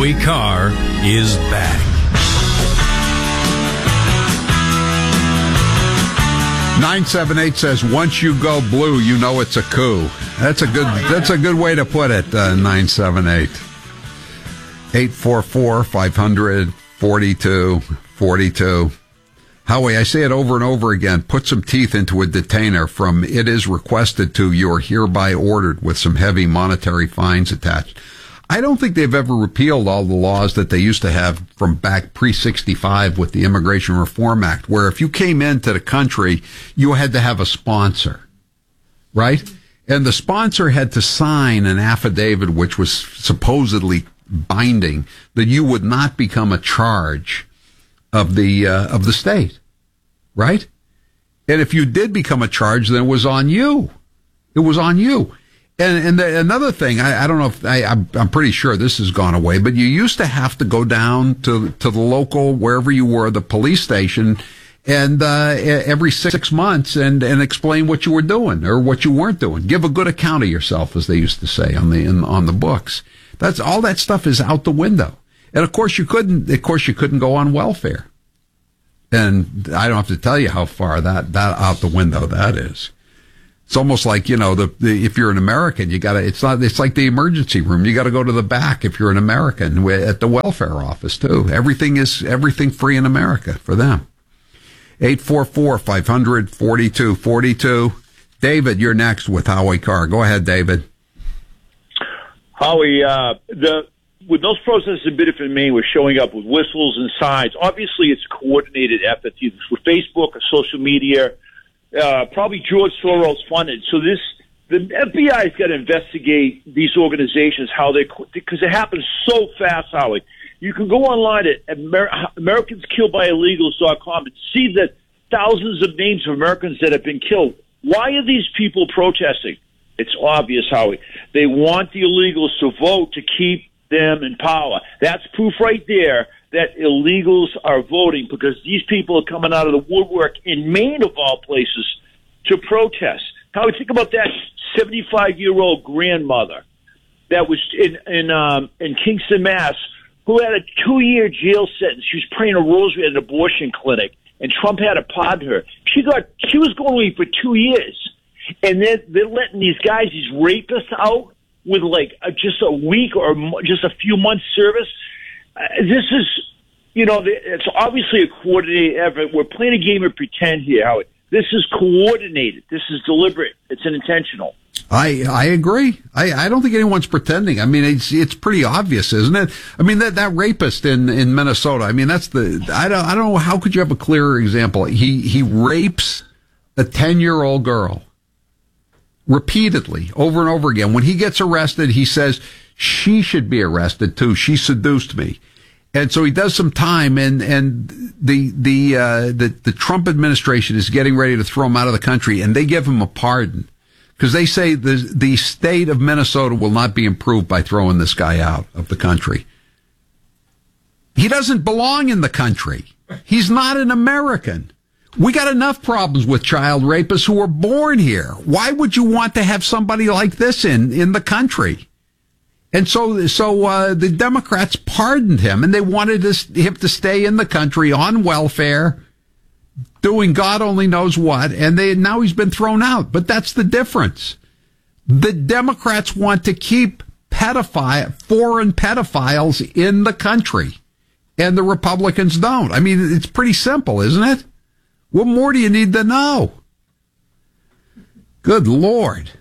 Howie Carr is back. "978 says, once you go blue, you know it's a coup." That's a good way to put it, 978. 844-500-4242. Howie, I say it over and over again. Put some teeth into a detainer from "it is requested" to "you are hereby ordered," with some heavy monetary fines attached. I don't think they've ever repealed all the laws that they used to have from back pre-65 with the Immigration Reform Act, where if you came into the country, you had to have a sponsor, right? And the sponsor had to sign an affidavit which was supposedly binding that you would not become a charge of the state, right? And if you did become a charge, then it was on you. It was on you. And another thing, I don't know if I'm pretty sure this has gone away, but you used to have to go down to the local, wherever you were, the police station, and every 6 months and explain what you were doing or what you weren't doing. Give a good account of yourself, as they used to say on the books. That's all. That stuff is out the window. And of course you couldn't go on welfare. And I don't have to tell you how far that out the window that is. It's almost like, if you're an American, it's like the emergency room. You got to go to the back if you're an American at the welfare office too. Everything free in America for them. 844-500-4242. David, you're next with Howie Carr. Go ahead, David. Howie, with those protests in Biddeford, Maine, we're showing up with whistles and signs. Obviously, it's a coordinated effort with Facebook or social media. Probably George Soros funded. So the FBI's got to investigate these organizations, because it happens so fast, Howie. You can go online at AmericansKilledByIllegals.com and see that thousands of names of Americans that have been killed. Why are these people protesting? It's obvious, Howie. They want the illegals to vote to keep them in power. That's proof right there that illegals are voting, because these people are coming out of the woodwork in Maine, of all places, to protest. Howie, think about that 75-year-old grandmother that was in Kingston, Mass., who had a 2-year jail sentence. She was praying a rosary at an abortion clinic, and Trump had to pardon her. She was going away for 2 years, and they're letting these guys, these rapists, out with just a week or just a few months service. This is, it's obviously a coordinated effort. We're playing a game of pretend here, Howard. This is coordinated. This is deliberate. It's intentional. I agree. I don't think anyone's pretending. I mean, it's pretty obvious, isn't it? I mean, that rapist in Minnesota. I mean, I don't know, how could you have a clearer example? He rapes a 10-year-old girl repeatedly, over and over again. When he gets arrested, he says she should be arrested too. She seduced me. And so he does some time, and the Trump administration is getting ready to throw him out of the country, and they give him a pardon because they say the state of Minnesota will not be improved by throwing this guy out of the country. He doesn't belong in the country. He's not an American. We got enough problems with child rapists who were born here. Why would you want to have somebody like this in the country? And so the Democrats pardoned him, and they wanted him to stay in the country on welfare, doing God only knows what, and now he's been thrown out. But that's the difference. The Democrats want to keep foreign pedophiles in the country, and the Republicans don't. I mean, it's pretty simple, isn't it? What more do you need to know? Good Lord.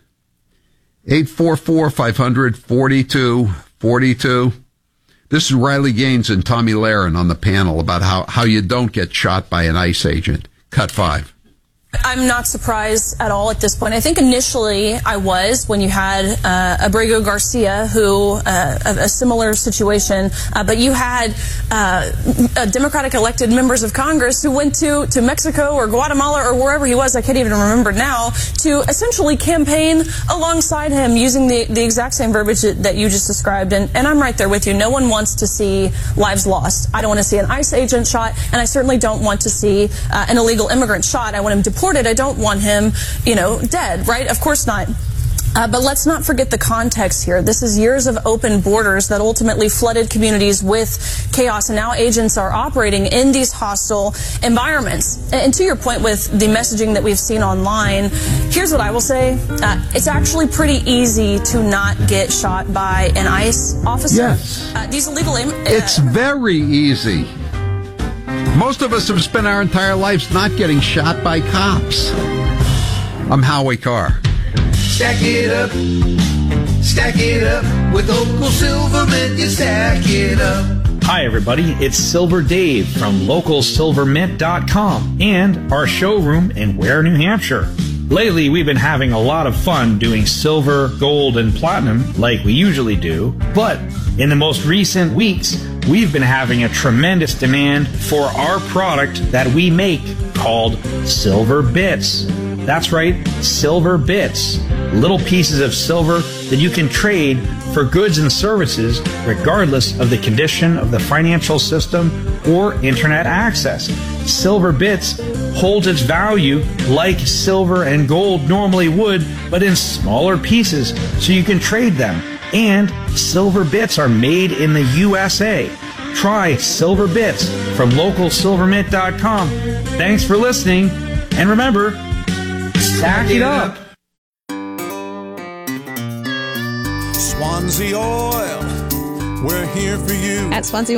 844-500-4242. This is Riley Gaines and Tommy Lahren on the panel about how you don't get shot by an ICE agent. Cut 5. I'm not surprised at all at this point. I think initially I was when you had Abrego Garcia, who a similar situation, but you had Democratic elected members of Congress who went to Mexico or Guatemala or wherever he was, I can't even remember now, to essentially campaign alongside him using the exact same verbiage that you just described. And I'm right there with you. No one wants to see lives lost. I don't want to see an ICE agent shot, and I certainly don't want to see an illegal immigrant shot. I want him deported. I don't want him, dead, right? Of course not. But let's not forget the context here. This is years of open borders that ultimately flooded communities with chaos, and now agents are operating in these hostile environments. And to your point with the messaging that we've seen online, here's what I will say. It's actually pretty easy to not get shot by an ICE officer. Yes. These illegal... It's very easy. Most of us have spent our entire lives not getting shot by cops. I'm Howie Carr. Stack it up with local Silvermint, you stack it up. Hi everybody, it's Silver Dave from localsilvermint.com and our showroom in Ware, New Hampshire. Lately, we've been having a lot of fun doing silver, gold, and platinum like we usually do, but in the most recent weeks, we've been having a tremendous demand for our product that we make called Silver Bits. That's right, Silver Bits. Little pieces of silver that you can trade for goods and services regardless of the condition of the financial system or internet access. Silver Bits holds its value like silver and gold normally would, but in smaller pieces so you can trade them. And Silver Bits are made in the USA. Try Silver Bits from localsilvermint.com. Thanks for listening, and remember, stack it up. Swansea Oil, we're here for you. At Swansea